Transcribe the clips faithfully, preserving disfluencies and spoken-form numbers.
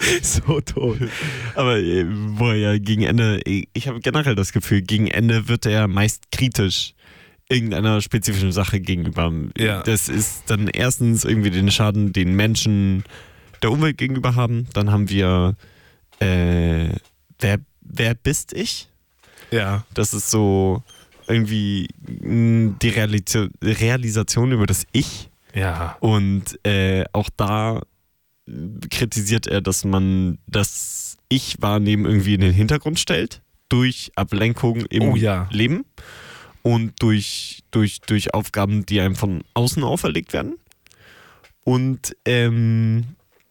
so tot. Aber äh, wo er ja gegen Ende, ich habe generell das Gefühl, gegen Ende wird er meist kritisch irgendeiner spezifischen Sache gegenüber. Ja. Das ist dann erstens irgendwie den Schaden, den Menschen der Umwelt gegenüber haben. Dann haben wir äh, wer, wer bist ich? Ja. Das ist so irgendwie mh, die Realisa- Realisation über das Ich. Ja. Und äh, auch da kritisiert er, dass man das Ich-Wahrnehmen irgendwie in den Hintergrund stellt, durch Ablenkung im Oh ja. Leben und durch, durch, durch Aufgaben, die einem von außen auferlegt werden. Und ähm,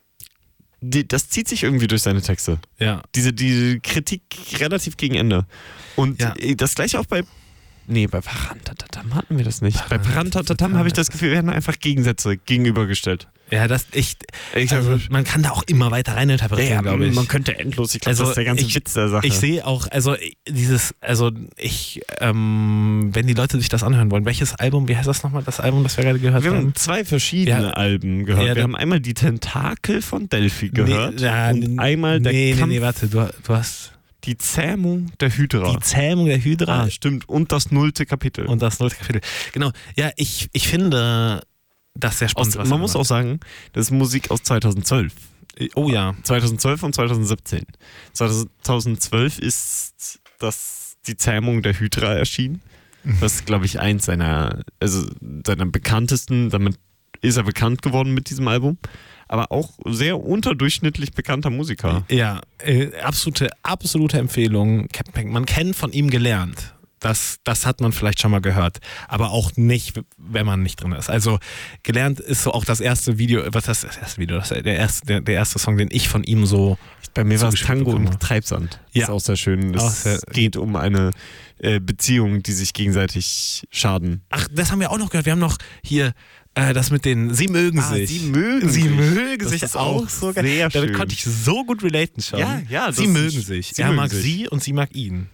die, das zieht sich irgendwie durch seine Texte. Ja. Diese, diese Kritik relativ gegen Ende. Und Ja. das gleiche auch bei Nee, bei Parantatatam hatten wir das nicht. Bei Parantatatam habe ich das Gefühl, wir werden einfach Gegensätze gegenübergestellt. Ja, das ich, Ich also, hab- man kann da auch immer weiter reininterpretieren, glaube ich. Man könnte endlos, ich glaube, Also, das ist der ganze ich- Witz der Sache. Ich sehe auch, also dieses, also ich, ähm, wenn die Leute sich das anhören wollen, welches Album, wie heißt das nochmal, das Album, das wir gerade gehört wir haben? haben zwei verschiedene Ja. Alben gehört. Ja, wir da- haben einmal die Tentakel von Delphi gehört Nee, ja, und nee, einmal der nee, Kampf, nee, nee, warte, du, du hast die Zähmung der Hydra. die Zähmung der Hydra ah, stimmt. Und das nullte Kapitel. und das nullte Kapitel. Genau, ja, ich, ich finde das sehr spannend. aus, was man er muss macht. auch sagen, das ist Musik aus zweitausendzwölf. Oh ja. zweitausendzwölf und zweitausendsiebzehn. zweitausendzwölf ist das, die Zähmung der Hydra erschienen. Das ist, glaube ich, eins seiner, also seiner bekanntesten, damit ist er bekannt geworden mit diesem Album. Aber auch sehr unterdurchschnittlich bekannter Musiker. Ja, äh, absolute, absolute Empfehlung. Captain Peng. Man kennt von ihm gelernt. Das, das hat man vielleicht schon mal gehört. Aber auch nicht, wenn man nicht drin ist. Also gelernt ist so auch das erste Video, was das, das erste Video, das, der, erste, der, der erste Song, den ich von ihm so. Bei mir war es zugespielt Tango bekommen im habe. Treibsand. Ja. Ist auch sehr schön. Auch Es sehr- geht um eine äh, Beziehung, die sich gegenseitig schaden. Ach, das haben wir auch noch gehört. Wir haben noch hier äh, das mit den Sie mögen Ah, sich. Sie mögen Sie sich. mögen Das sich ist auch auch so geil. sehr Damit schön. konnte ich so gut relaten schon. Ja, ja, das Sie ist- mögen sich. Sie er mögen mag sich. sie und sie mag ihn.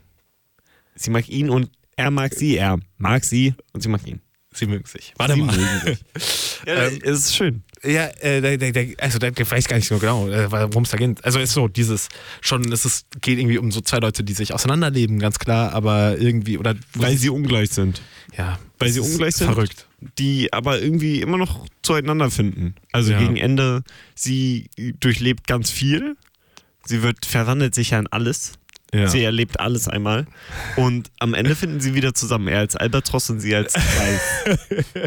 Sie mag ihn und er mag sie. Er mag sie und sie mag ihn. Sie mögen sich. Warte Sie mal. mögen sich. Ja, Ähm, es ist schön. Ja, äh, der, der, der, also der, der weiß gar nicht so genau, äh, worum es da geht. Also ist so dieses schon, es ist, geht irgendwie um so zwei Leute, die sich auseinanderleben, ganz klar, aber irgendwie oder Weil sie ungleich sind. ja, Weil das sie ist ungleich sind. verrückt. Die aber irgendwie immer noch zueinander finden. Also Ja. gegen Ende, sie durchlebt ganz viel. Sie wird verwandelt sich ja in alles. Ja. Sie erlebt alles einmal. Und am Ende finden sie wieder zusammen. Er als Albatros und sie als Greif.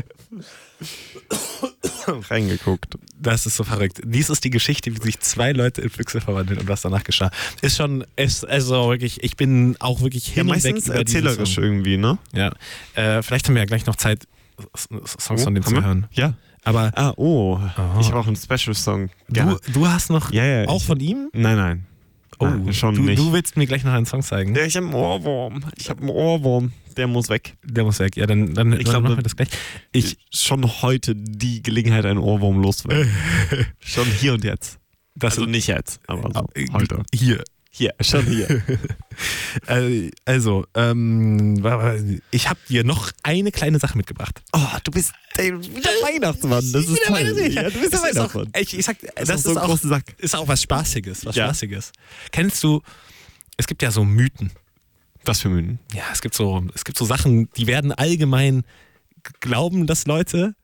Reingeguckt. Das ist so verrückt. Dies ist die Geschichte, wie sich zwei Leute in Füchse verwandeln und was danach geschah. Ist schon, ist also wirklich, ich bin auch wirklich Ja, hin und weg meistens über diesen erzählerisch Song. irgendwie, ne? Ja, äh, vielleicht haben wir ja gleich noch Zeit, S- Songs von dem haben zu wir? hören. Ja. Aber Ah, oh. Oh. Ich habe auch einen Special-Song. du, du hast noch Ja, ja. auch ich, von ihm? Nein, nein. Oh, Nein, schon du, nicht. du willst mir gleich noch einen Song zeigen? Ja, ich habe einen Ohrwurm. Ich habe einen Ohrwurm. Der muss weg. Der muss weg. Ja, dann, dann, Ich dann glaube, machen wir das gleich. Ich, schon heute die Gelegenheit, einen Ohrwurm loszuwerden. Schon hier und jetzt. das Also nicht jetzt, aber so äh, heute. Hier. Hier, schon hier. Äh, Also, ähm, wa- wa- ich habe dir noch eine kleine Sache mitgebracht. Oh, du bist ey, wieder Weihnachtsmann. Das ist Wieder toll. Weihnachtsmann. Ja, du bist der Es ist auch- Weihnachtsmann. Ich, ich sag, das, Das ist, ist so ein auch, großer Sack. ist auch was Spaßiges, was Ja. Spaßiges. Kennst du, es gibt ja so Mythen. Was für Mythen? Ja, es gibt so, es gibt so Sachen, die werden allgemein g- glauben, dass Leute,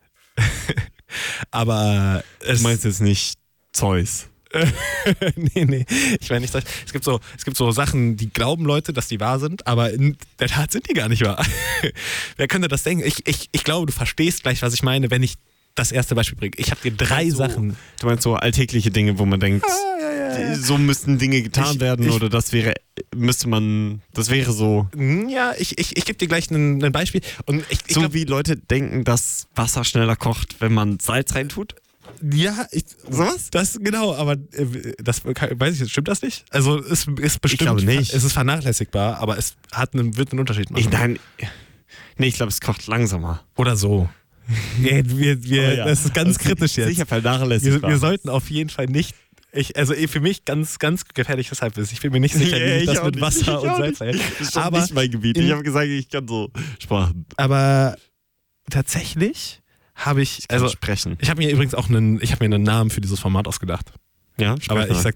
aber es Du meinst jetzt nicht Zeus. nee, nee, ich meine nicht das. Es gibt so, es gibt so Sachen, die glauben Leute, dass die wahr sind, aber in der Tat sind die gar nicht wahr. Wer könnte das denken? Ich, ich, ich glaube, du verstehst gleich, was ich meine, wenn ich das erste Beispiel bringe. Ich habe dir drei So, Sachen. Du meinst so alltägliche Dinge, wo man denkt, so müssten Dinge getan Ich- werden ich- oder das wäre, müsste man, das wäre so. Hm, Ja, ich, ich, ich gebe dir gleich ein, ein Beispiel. Und ich, ich so glaub, wie Leute denken, dass Wasser schneller kocht, wenn man Salz reintut. ja, ich, Sowas? das genau, aber äh, das kann- weiß ich jetzt, stimmt das nicht? Also es ist bestimmt, glaube nicht. es ist vernachlässigbar, aber es hat einen, wird einen Unterschied machen. Ich, nein, nee, ich glaube, es kocht langsamer. Oder so. Ja, wir, wir, Aber ja, das ist ganz das kritisch jetzt. Sicher Wir, vernachlässigbar. wir sollten auf jeden Fall nicht. Ich, also eh, für mich ganz, ganz gefährlich deshalb ist. Ich bin mir nicht sicher, Ja, wie sich ich das auch mit nicht. Wasser Ich und auch Salz nicht. verhält. Das ist schon Aber nicht mein Gebiet. in- Ich habe gesagt, ich kann so Sprachen. Aber tatsächlich habe ich, Also also sprechen. ich habe mir übrigens auch einen, ich habe mir einen Namen für dieses Format ausgedacht. Ja, Aber sprech ich mal. sag,